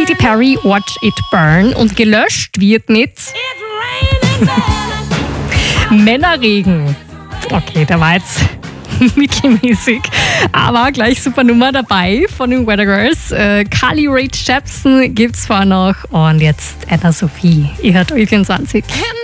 Katy Perry, Watch It Burn. Und gelöscht wird mit Männerregen. Okay, der war jetzt mittelmäßig, aber gleich super Nummer dabei von den Weather Girls. Carly Rae Jepsen gibt's vorher noch und jetzt Anna Sophie. Ihr hört Ö24.